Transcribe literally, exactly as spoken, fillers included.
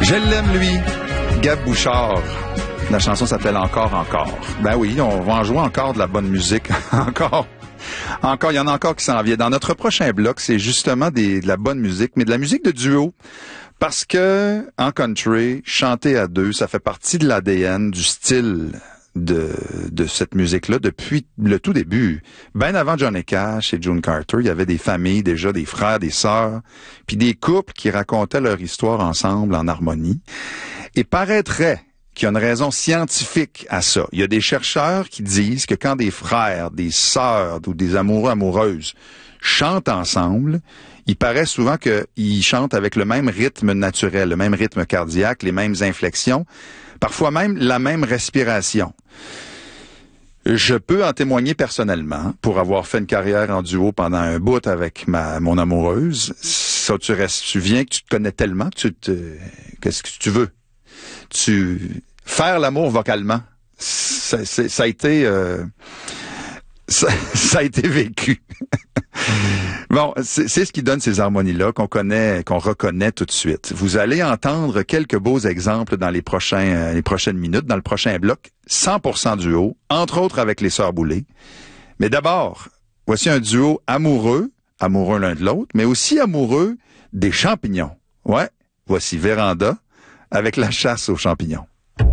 Je l'aime, lui. Gab Bouchard. La chanson s'appelle Encore, encore. Ben oui, on va en jouer encore de la bonne musique. encore. Encore, il y en a encore qui s'en viennent. Dans notre prochain bloc, c'est justement des, de la bonne musique, mais de la musique de duo. Parce que, en country, chanter à deux, ça fait partie de l'A D N, du style de, de cette musique-là depuis le tout début. Ben avant Johnny Cash et June Carter, il y avait des familles, déjà des frères, des sœurs, puis des couples qui racontaient leur histoire ensemble en harmonie. Et paraîtrait qu'il y a une raison scientifique à ça. Il y a des chercheurs qui disent que quand des frères, des sœurs ou des amoureux, amoureuses chantent ensemble, il paraît souvent qu'ils chantent avec le même rythme naturel, le même rythme cardiaque, les mêmes inflexions, parfois même la même respiration. Je peux en témoigger personnellement, pour avoir fait une carrière en duo pendant un bout avec ma mon amoureuse. Ça, tu restes, tu viens que tu te connais tellement que tu te, qu'est-ce que tu veux? Tu faire l'amour vocalement, ça, ça a été, euh, ça, ça a été vécu. Bon, c'est, c'est ce qui donne ces harmonies-là qu'on connaît, qu'on reconnaît tout de suite. Vous allez entendre quelques beaux exemples dans les prochains, euh, les prochaines minutes, dans le prochain bloc, cent pour cent duo, entre autres avec les Sœurs Boulay. Mais d'abord, voici un duo amoureux, amoureux l'un de l'autre, mais aussi amoureux des champignons. Ouais, voici Véranda avec La chasse aux champignons.